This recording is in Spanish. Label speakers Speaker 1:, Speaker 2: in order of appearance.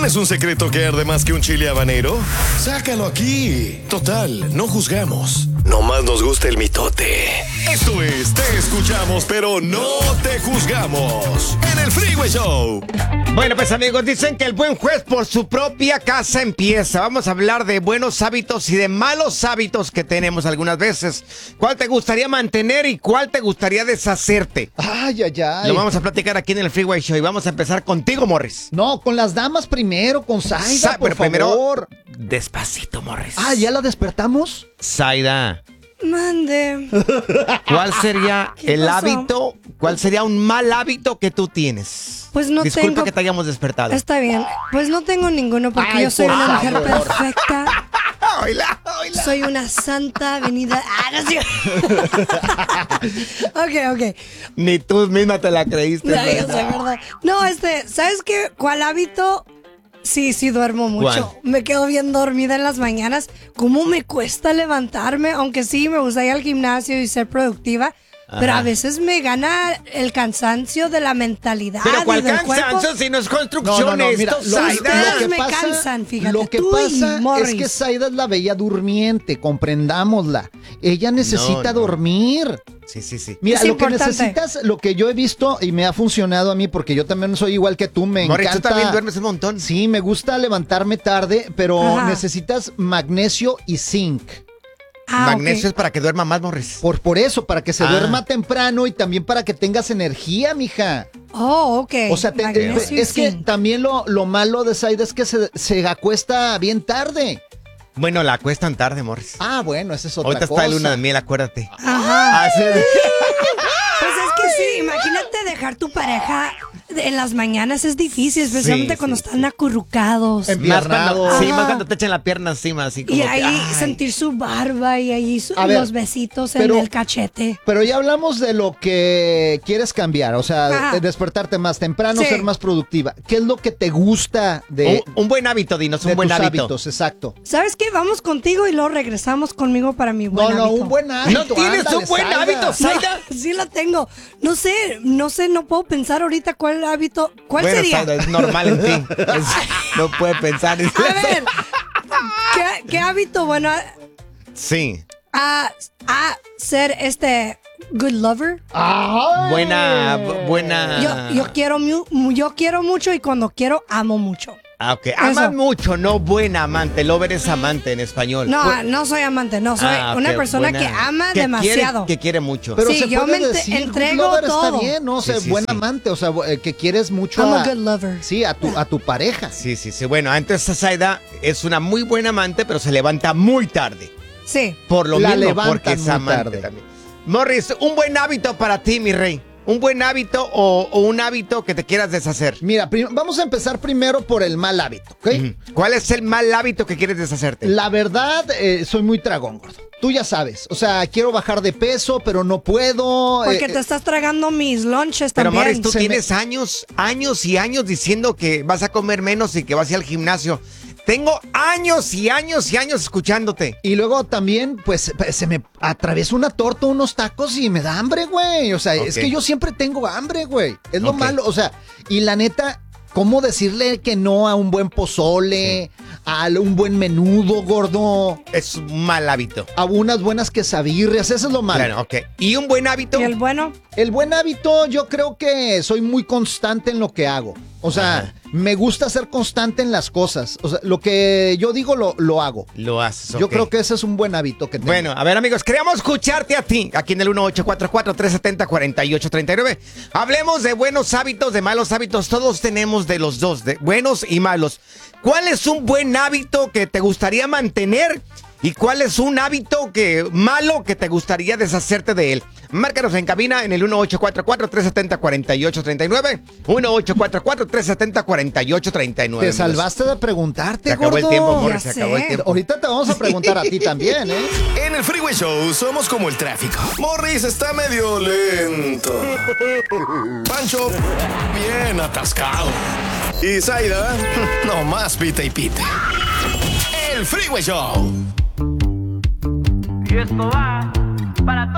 Speaker 1: ¿Tienes un secreto que arde más que un chile habanero? Sácalo aquí. Total, no juzgamos. Nomás nos gusta el mitote. Esto es Te Escuchamos, pero no te juzgamos. En el Freeway Show.
Speaker 2: Bueno, pues amigos, dicen que el buen juez por su propia casa empieza. Vamos a hablar de buenos hábitos y de malos hábitos que tenemos algunas veces. ¿Cuál te gustaría mantener y cuál te gustaría deshacerte?
Speaker 3: Ay, ay, ay.
Speaker 2: Lo vamos a platicar aquí en el Freeway Show y vamos a empezar contigo, Morris.
Speaker 3: No, con las damas primero, con Zaida, por
Speaker 2: Pero primero,
Speaker 3: favor.
Speaker 2: despacito, Morris.
Speaker 3: Ah, ¿ya la despertamos?
Speaker 2: Zaida,
Speaker 4: Mande.
Speaker 2: ¿cuál sería
Speaker 4: ¿Qué
Speaker 2: el
Speaker 4: pasó?
Speaker 2: hábito, cuál sería un mal hábito que tú tienes?
Speaker 4: Pues no
Speaker 2: Disculpa
Speaker 4: tengo.
Speaker 2: que te hayamos despertado.
Speaker 4: Está bien. Pues no tengo ninguno porque
Speaker 3: Ay,
Speaker 4: yo soy
Speaker 3: por
Speaker 4: una mujer
Speaker 3: favor.
Speaker 4: perfecta.
Speaker 2: Oila.
Speaker 4: Soy una santa venida. No sé. Ok.
Speaker 2: Ni tú misma te la creíste.
Speaker 4: No, yo
Speaker 2: ¿verdad?
Speaker 4: sé, ¿verdad? No, ¿sabes qué? ¿Cuál hábito? Sí, duermo mucho.
Speaker 2: ¿Cuál?
Speaker 4: Me quedo bien dormida en las mañanas. ¿Cómo me cuesta levantarme? Aunque sí, me gusta ir al gimnasio y ser productiva. Pero a veces me gana el cansancio de la mentalidad.
Speaker 2: Pero ¿cuál
Speaker 4: y del
Speaker 2: cansancio
Speaker 4: cuerpo.
Speaker 2: si no es construcción
Speaker 3: No, mira,
Speaker 2: esto, Zaida?
Speaker 4: Ustedes me cansan, fíjate,
Speaker 3: Lo que
Speaker 4: tú y
Speaker 3: pasa es
Speaker 4: Morris.
Speaker 3: que Zaida es la bella durmiente, comprendámosla. Ella necesita
Speaker 2: No.
Speaker 3: dormir.
Speaker 2: Sí.
Speaker 3: Mira,
Speaker 4: Es
Speaker 3: lo que
Speaker 4: importante.
Speaker 3: necesitas, lo que yo he visto y me ha funcionado a mí, porque yo también soy igual que tú, me
Speaker 2: Morris, tú
Speaker 3: encanta.
Speaker 2: también duermes un montón.
Speaker 3: Sí, me gusta levantarme tarde, pero
Speaker 4: Ajá.
Speaker 3: necesitas magnesio y zinc.
Speaker 2: Magnesio
Speaker 4: Ok.
Speaker 2: es para que duerma más, Morris.
Speaker 3: Por eso, para que se
Speaker 2: Ah.
Speaker 3: duerma temprano y también para que tengas energía, mija.
Speaker 4: Oh, ok.
Speaker 3: O sea,
Speaker 4: Magnesio y
Speaker 3: es que
Speaker 4: zinc.
Speaker 3: también lo malo de Zaida es que se acuesta bien tarde.
Speaker 2: Bueno, la acuestan tarde, Morris.
Speaker 3: Ah, bueno, esa es otra
Speaker 2: Ahorita
Speaker 3: cosa.
Speaker 2: está de luna de miel, acuérdate.
Speaker 4: Ajá.
Speaker 2: Ah, sí.
Speaker 4: Pues es que sí, imagínate dejar tu pareja en las mañanas es difícil, especialmente
Speaker 2: Sí,
Speaker 4: cuando
Speaker 2: sí,
Speaker 4: están acurrucados.
Speaker 3: En-
Speaker 2: Más cuando,
Speaker 3: Empiernado.
Speaker 2: sí,
Speaker 4: Ajá.
Speaker 2: más cuando te echan la pierna encima, así como
Speaker 4: Y
Speaker 2: que,
Speaker 4: ahí
Speaker 2: ay.
Speaker 4: sentir su barba y ahí
Speaker 3: A ver,
Speaker 4: los besitos
Speaker 3: pero-
Speaker 4: en el cachete.
Speaker 3: Pero ya hablamos de lo que quieres cambiar, o sea,
Speaker 4: Ajá.
Speaker 3: despertarte más temprano,
Speaker 4: Sí.
Speaker 3: ser más productiva. ¿Qué es lo que te gusta de,
Speaker 2: Un buen hábito, dinos,
Speaker 3: de
Speaker 2: un buen
Speaker 3: tus
Speaker 2: hábito.
Speaker 3: hábitos? Exacto.
Speaker 4: ¿Sabes qué? Vamos contigo y luego regresamos conmigo para mi buen
Speaker 3: No,
Speaker 4: hábito.
Speaker 3: un buen hábito.
Speaker 2: ¿No tienes
Speaker 3: ándale,
Speaker 2: un buen
Speaker 3: Zaida.
Speaker 2: hábito,
Speaker 4: No,
Speaker 2: Zaida?
Speaker 4: sí lo tengo. No sé, no puedo pensar ahorita cuál hábito. ¿Cuál
Speaker 2: Bueno,
Speaker 4: sería?
Speaker 2: Zaida, es normal en ti. No puede pensar.
Speaker 4: A ver, ¿qué hábito bueno
Speaker 2: Sí.
Speaker 4: a ser good lover?
Speaker 3: ¡Ay!
Speaker 2: Buena.
Speaker 4: Yo quiero mucho y cuando quiero amo mucho.
Speaker 2: Ah, ok. Ama
Speaker 4: Eso.
Speaker 2: mucho, no buena amante. Lover es amante en español.
Speaker 4: No soy amante, no soy
Speaker 2: Ah,
Speaker 4: una
Speaker 2: ok,
Speaker 4: persona
Speaker 2: buena.
Speaker 4: que ama
Speaker 2: Que
Speaker 4: demasiado.
Speaker 2: que quiere mucho.
Speaker 3: Pero
Speaker 4: Sí,
Speaker 3: se
Speaker 4: yo
Speaker 3: puede
Speaker 4: me
Speaker 3: decir,
Speaker 4: entrego
Speaker 3: good lover
Speaker 4: todo.
Speaker 3: está bien, ¿no? O sea,
Speaker 2: Sí,
Speaker 3: buen
Speaker 2: sí.
Speaker 3: amante, o sea, que quieres mucho
Speaker 4: I'm
Speaker 3: a...
Speaker 4: a good lover.
Speaker 3: Sí, a tu pareja.
Speaker 2: Sí. Bueno, entonces Zaida es una muy buena amante, pero se levanta muy tarde.
Speaker 4: Sí.
Speaker 2: Por lo
Speaker 3: La
Speaker 2: mismo,
Speaker 3: levantan
Speaker 2: porque es
Speaker 3: muy
Speaker 2: amante
Speaker 3: tarde.
Speaker 2: también. Morris, un buen hábito para ti, mi rey. Un buen hábito o un hábito que te quieras deshacer.
Speaker 3: Mira, vamos a empezar primero por el mal hábito, ¿ok?
Speaker 2: Ujú. ¿Cuál es el mal hábito que quieres deshacerte?
Speaker 3: La verdad, soy muy tragón, gordo. Tú ya sabes, o sea, quiero bajar de peso, pero no puedo.
Speaker 4: Porque te estás tragando mis lunches
Speaker 2: Pero
Speaker 4: también.
Speaker 2: Morris, tú
Speaker 3: se me-
Speaker 2: tienes años y años diciendo que vas a comer menos y que vas a ir al gimnasio. Tengo años y años escuchándote.
Speaker 3: Y luego también, pues, se me atraviesa una torta, unos tacos y me da hambre, güey. O sea, es
Speaker 2: Ok.
Speaker 3: que yo siempre tengo hambre, güey. Es lo
Speaker 2: Ok.
Speaker 3: malo, o sea, y la neta, ¿cómo decirle que no a un buen pozole, a un buen menudo, gordo,
Speaker 2: Es un mal hábito.
Speaker 3: a unas buenas quesadillas? Eso es lo malo.
Speaker 2: Claro, ok. ¿Y un buen hábito?
Speaker 4: ¿Y el bueno?
Speaker 3: El buen hábito, yo creo que soy muy constante en lo que hago. O sea,
Speaker 2: Ajá.
Speaker 3: me gusta ser constante en las cosas. O sea, lo que yo digo lo hago.
Speaker 2: Lo haces,
Speaker 3: Yo
Speaker 2: ok.
Speaker 3: creo que ese es un buen hábito que tengo.
Speaker 2: Bueno, a ver, amigos, queremos escucharte a ti, aquí en el 1844-370-4839. Hablemos de buenos hábitos, de malos hábitos. Todos tenemos de los dos, de buenos y malos. ¿Cuál es un buen hábito que te gustaría mantener? ¿Y cuál es un hábito malo que te gustaría deshacerte de él? Márcanos en cabina en el 1844-370-4839. 1844-370-4839.
Speaker 3: Te salvaste de preguntarte,
Speaker 2: Se acabó
Speaker 3: gordo.
Speaker 2: el tiempo, amor,
Speaker 4: Ya
Speaker 2: se acabó el
Speaker 4: sé.
Speaker 2: tiempo.
Speaker 3: Ahorita te vamos a preguntar a ti también, ¿eh?
Speaker 1: En el Freeway Show somos como el tráfico. Morris está medio lento. Pancho, bien atascado. Y Zaida, no más pita y pita. El Freeway Show.
Speaker 5: Y esto va para